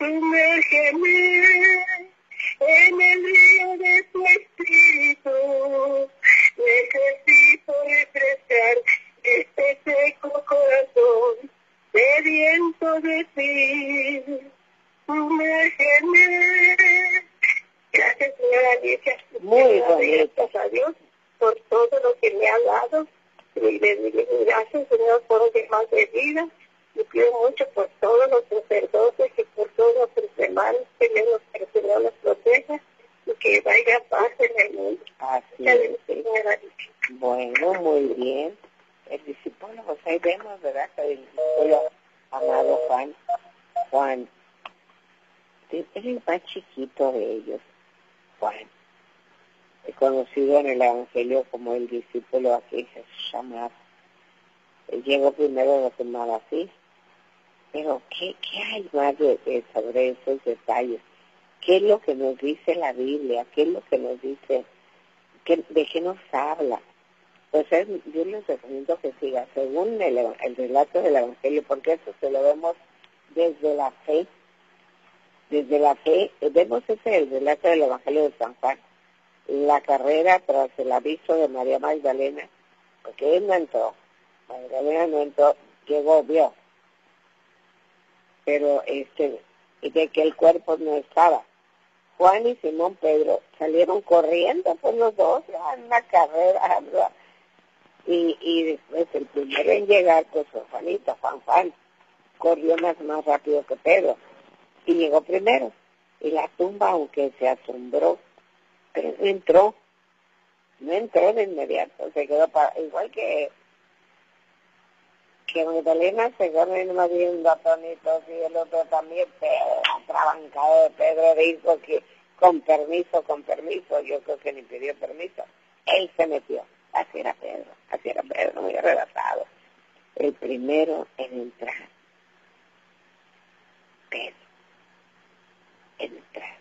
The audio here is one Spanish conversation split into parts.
Sumérgeme en el río de tu espíritu. Necesito refrescar este seco corazón sediento de ti. Sumérgeme. Gracias, señora Alicia. Muy bonito. Gracias a Dios por todo lo que me ha dado. Y le digo gracias, Señor, por los demás de vida. Y pido mucho por todos los sacerdotes y por todos los hermanos que el Señor los proteja y que vaya paz en el mundo. Así es. Bueno, muy bien. El discípulo, pues ahí vemos, ¿verdad? Que el discípulo amado Juan, es el más chiquito de ellos, Juan, conocido en el Evangelio como el discípulo así llamado. Él llegó primero a lo que más así. Pero, ¿qué hay más sobre esos detalles? ¿Qué es lo que nos dice la Biblia? ¿Qué es lo que nos dice? ¿De qué nos habla? Pues yo les recomiendo que siga según el relato del Evangelio, porque eso se lo vemos desde la fe. Desde la fe, vemos el relato del Evangelio de San Juan. La carrera tras el aviso de María Magdalena, porque él no entró. Magdalena no entró, llegó, vio. Pero de que el cuerpo no estaba. Juan y Simón Pedro salieron corriendo por los dos en una carrera, ¿verdad? Y después el primero en llegar, pues fue Juanito, Juan, corrió más rápido que Pedro y llegó primero. Y la tumba, aunque se asombró, pero no entró de inmediato, se quedó igual que Magdalena se quedó más viendo atonitos y el otro también, Pedro, atrabancado de Pedro, dijo que con permiso, yo creo que ni pidió permiso, él se metió, así era Pedro, muy arrebatado, el primero en entrar, Pedro, en entrar,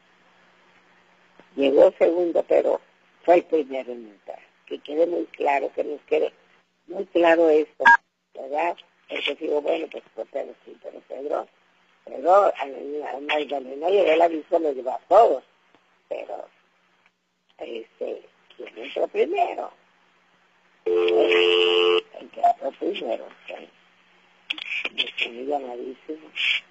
llegó segundo, pero fue el primero en entrar, que quede muy claro, que nos quede muy claro esto, ¿verdad? Porque digo, bueno, pues fue Pedro, sí, pero Pedro, a Magdalena llegó el aviso, lo llevó a todos, pero, ¿quién entró primero? El que entró primero, muy llamadísimo,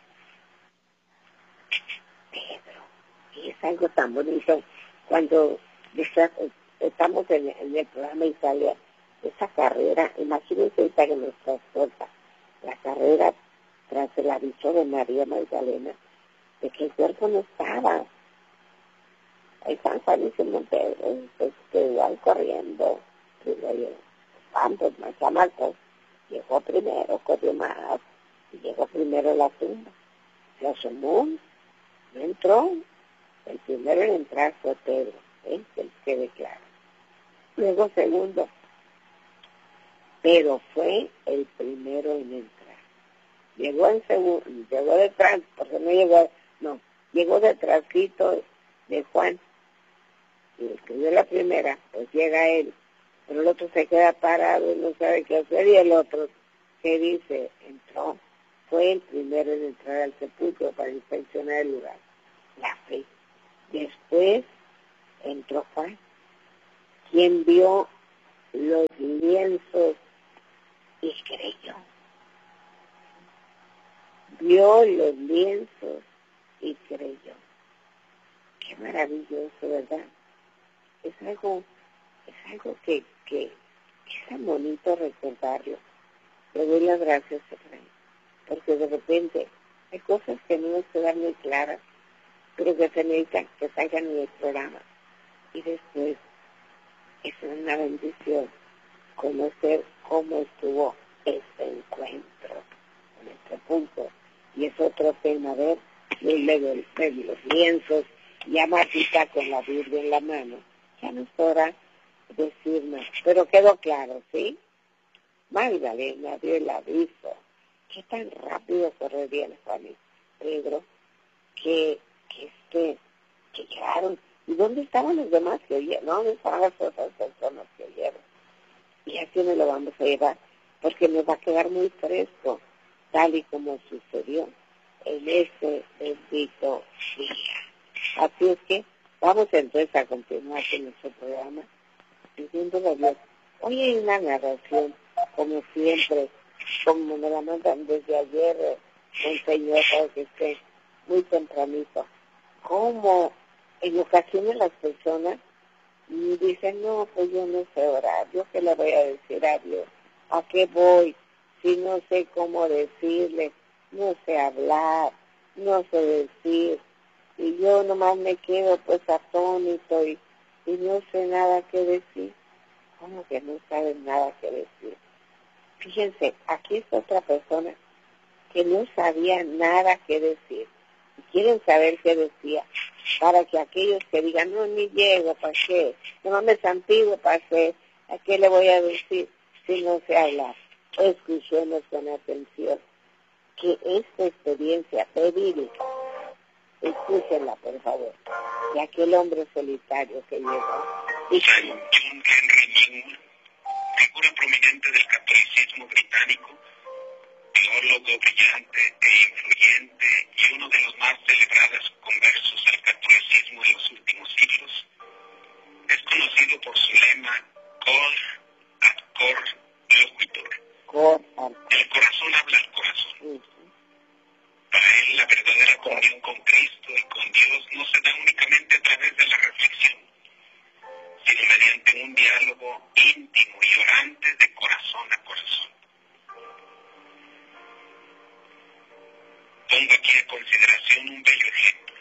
Pedro, y es algo tan bonito, cuando estamos en el programa Italia, esa carrera, imagínense ahorita que nos transporta, la carrera tras el aviso de María Magdalena, de que el cuerpo no estaba. Ahí San Juan y Simón Pedro, pues que iban corriendo, más chamacos, llegó primero, corrió más, y llegó primero a la tumba. Se asomó, no entró, el primero en entrar fue Pedro, que quede claro. Luego segundo, pero fue el primero en entrar. Llegó en segundo, llegó detrás, porque llegó detrásito de Juan, y el que dio la primera, pues llega él, pero el otro se queda parado y no sabe qué hacer, y el otro, que dice, entró, fue el primero en entrar al sepulcro para inspeccionar el lugar, la fe. Después entró Juan, quien vio los lienzos y creyó. Vio los lienzos y creyó. Qué maravilloso, ¿verdad? Es algo que es tan bonito recordarlo. Le doy las gracias, Efraín, porque de repente hay cosas que no nos quedan muy claras, pero que se necesitan que salgan en el programa. Y después es una bendición conocer cómo estuvo este encuentro en este punto. Y es otro tema, ver los lienzos, ya Martita con la Biblia en la mano, ya nos podrá decir más. Pero quedó claro, ¿sí? Magdalena dio el aviso. Qué tan rápido correrían Juan y Pedro que llegaron. ¿Y dónde estaban los demás que oyeron? ¿No? ¿Dónde estaban las otras personas que oyeron? Y así nos lo vamos a llevar, porque nos va a quedar muy fresco, tal y como sucedió en ese Así es que vamos entonces a continuar con nuestro programa, pidiéndole a Dios. Hoy hay una narración, como siempre, como me la mandan desde ayer, Monseñor, para que esté muy tempranito, como en ocasiones las personas dicen, no, pues yo no sé orar, yo qué le voy a decir a Dios, ¿a qué voy? Si no sé cómo decirle, no sé hablar, no sé decir, y yo nomás me quedo pues atónito y no sé nada que decir. ¿Cómo que no saben nada que decir? Fíjense, aquí está otra persona que no sabía nada que decir. Y quieren saber qué decía, para que aquellos que digan, no, ni llego, ¿para qué? No me santigo, ¿para qué? ¿A qué le voy a decir si no sé hablar? Escuchemos con atención que esta experiencia verídica, escúchenla por favor, de aquel hombre solitario que llegó. San John Henry Newman, figura prominente del catolicismo británico, teólogo brillante e influyente y uno de los más celebrados conversos al catolicismo en los últimos siglos, es conocido por su lema Cor ad cor loquitur. El corazón habla al corazón. Para él, la verdadera comunión con Cristo y con Dios no se da únicamente a través de la reflexión, sino mediante un diálogo íntimo y orante de corazón a corazón. Pongo aquí a consideración un bello ejemplo.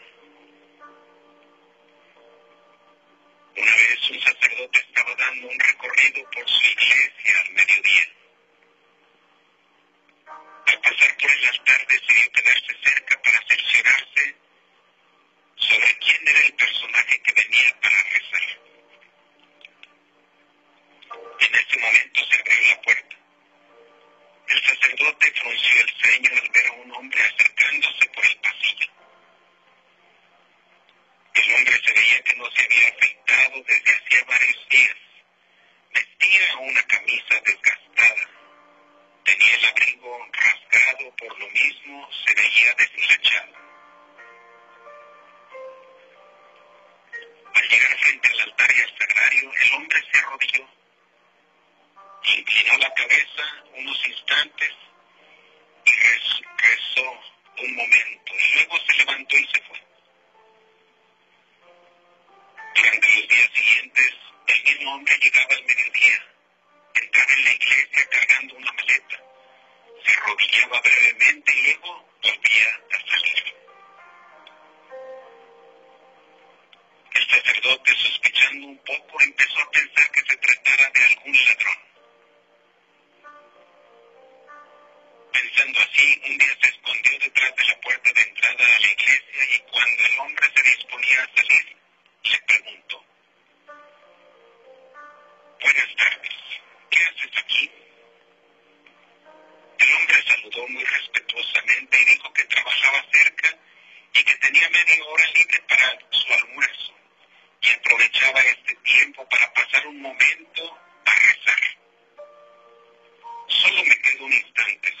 Una vez un sacerdote estaba dando un recorrido por su iglesia al mediodía. Al pasar por el altar decidió quedarse cerca para cerciorarse sobre quién era el personaje que venía para rezar. En ese momento se abrió la puerta. El sacerdote frunció el ceño al ver a un hombre acercándose por el pasillo. El hombre se veía que no se había afeitado desde hacía varios días. Vestía una camisa desgastada. Tenía el abrigo rasgado, por lo mismo se veía deshilachado. Al llegar frente al altar y al sagrario, el hombre se arrodilló, inclinó la cabeza unos instantes y rezó un momento, y luego se levantó y se fue. Durante los días siguientes, el mismo hombre llegaba al mediodía, entraba en la iglesia cargando una maleta, se arrodillaba brevemente y luego volvía a salir. El sacerdote, sospechando un poco, empezó a pensar que se tratara de algún ladrón. Pensando así, un día se escondió detrás de la puerta de entrada a la iglesia y cuando el hombre se disponía a salir, le preguntó: «Buenas tardes, ¿qué haces aquí?». El hombre saludó muy respetuosamente y dijo que trabajaba cerca y que tenía media hora libre para su almuerzo y aprovechaba este tiempo para pasar un momento a rezar. «Solo me quedo un instante»,